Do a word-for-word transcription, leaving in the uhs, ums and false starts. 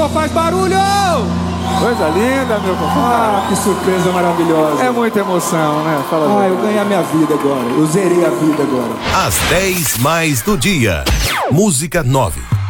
só faz barulho! Coisa linda, meu compadre. Ah, que surpresa maravilhosa. É muita emoção, né? Fala ah, eu ganhei a minha vida agora. Eu zerei a vida agora. Às dez mais do dia. Música nove.